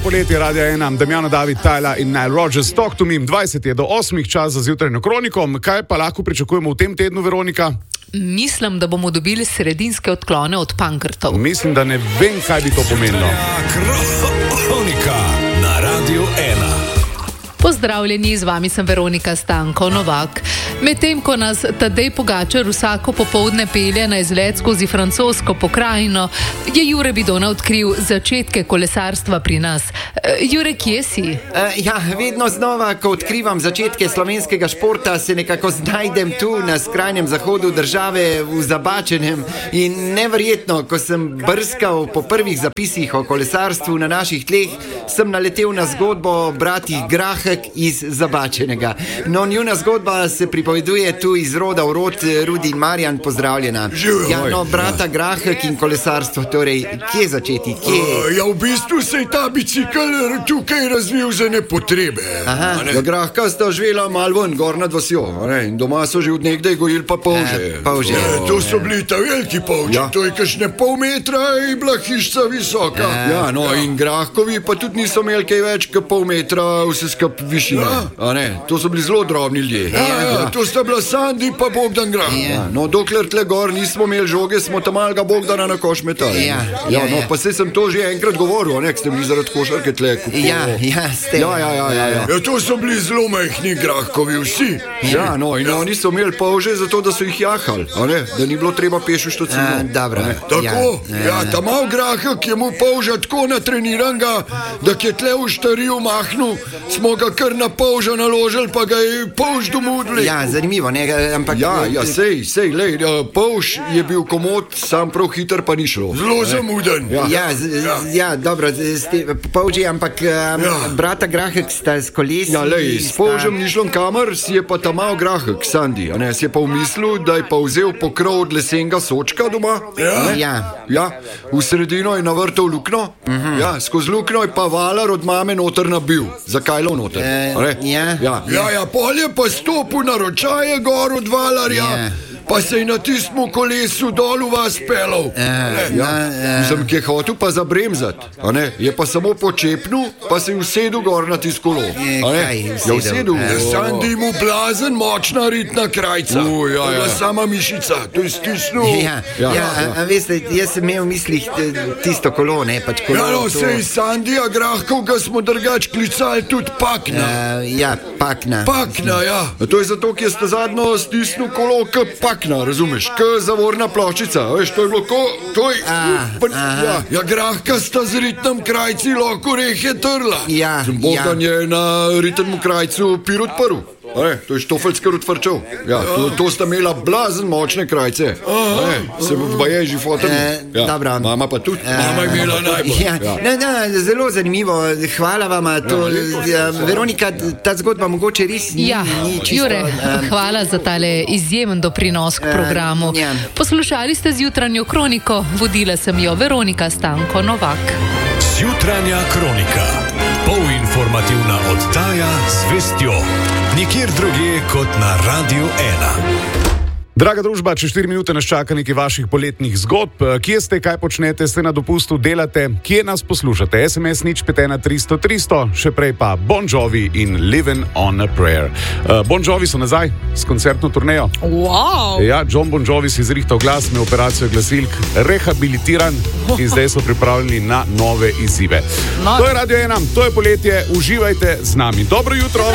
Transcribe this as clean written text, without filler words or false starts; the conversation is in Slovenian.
Poletje Radia 1, Damjano, David, Tyler in Nile Rodgers, Talk to Me, 20 je do 8, čas za zjutrajno kroniko. Kaj pa lahko pričakujemo v tem tednu, Veronika? Mislim, da bomo dobili sredinske odklone od pankrtov. Mislim, da ne vem, kaj bi to pomenilo. Kronika na Radiu 1. Pozdravljeni, z vami sem Veronika Stanko Novak. Medtem ko nas Tadej Pogačar vsako popoldne pelje na izlet skozi francosko pokrajino, je Jure Bidona odkril začetke kolesarstva pri nas. Jure, kje si? Vedno znova, ko odkrivam začetke slovenskega športa, se nekako znajdem tu na skrajnem zahodu države v Zabačenem. In neverjetno, ko sem brskal po prvih zapisih o kolesarstvu na naših tleh, sem naletel na zgodbo bratih Grahek iz Zabačenega. No, njuna zgodba se pripoveduje tu iz roda v rod. Rudi in Marjan, pozdravljena. Brata Grahek in kolesarstvo, torej, kje začeti? V bistvu se je ta bicikl tukaj razvil za nepotrebe. Grahka sta živela malo ven, gor nad vasjo, in doma so že od nekdaj gojili pa polže. To so bili ta veliki polži, to je kakšne pol metra in bila hišca visoka. In Grahkovi pa tudi niso imeli kaj več kot pol metra vse skup višine. To so bili zelo drobni ljudje. To sta bila Sandi pa Bogdan Grah. Dokler tle gor nismo imeli žoge, smo tam malega Bogdana na koš metali. Pa se sem to že enkrat govoril, k ste bili zaradi košarke tle kupili. Ste. To so bili zelo majhni Grahkovi vsi. In oni so imeli polže zato, da so jih jahali, da ni bilo treba peš v štocino. Tako, ta mal Grahek je mu polža tako natreniranga, da je tle v štariju mahnu, smo ga kar na polža naložili, pa ga je polž domudili. Zanimivo, ne, ampak... polž je bil komod, sam prav hiter pa ni šlo. Zelo zamuden. Dobro, polži, ampak brata Grahek sta s kolesi... S polžem ni šlo kamer, si je pa ta mal Grahek, Sandi, si je pa vmislil, da je pa vzel pokrov od lesenega sočka doma. V sredino je navrtal lukno, skozi lukno je pa valar od mame noter nabil. Zakaj lo noter? Pol je pa stopil na ročaje gor od valarja, pa se je na tistem kolesu dol v vas pelal. Sem ki je hotel pa zabremzat, je pa samo počepnil, pa se je usedel gor na tisto kolo. Usedel. Sandi mu blazen, močna ritna krajca. Sama mišica, to je stisnil. Veste, jaz sem imel v mislih tisto kolo, ne pač kolo. Sej Sandija Grahkov ga smo drugač klicali tudi Pakna. Pakna. To je zato, ki ste zadnjo stisnil kolo k Pakna, razumeš, k zavorna ploščica, veš, to je bilo Grahka sta z ritnem krajci lahko rehe trla. Bogdan je na ritnem krajcu pir odprl. To je štofeljski odvrčal. To sta imela blazen močne krajce. Se pa je že fotel. Mama pa tudi. Mama je imela najbolj. Zelo zanimivo, hvala vama. Veronika, ta zgodba mogoče res ni čisto... Jure, hvala za tale izjemen doprinos k programu. Poslušali ste zjutranjo kroniko, vodila sem jo Veronika Stanko Novak. Zjutranja kronika, polinformativna oddaja z vestjo. Nikjer drugje kot na Radiu 1. Draga družba, čez 4 minute nas čaka nekaj vaših poletnih zgodb. Kje ste, kaj počnete, ste na dopustu, delate, kje nas poslušate? SMS nič 51300 300, še prej pa Bon Jovi in Living on a Prayer. Bon Jovi so nazaj s koncertno turnejo. John Bon Jovi si izrihtal glas, med operacijo glasilk rehabilitiran in zdaj so pripravljeni na nove izzive. To je Radio 1, to je poletje, uživajte z nami. Dobro jutro!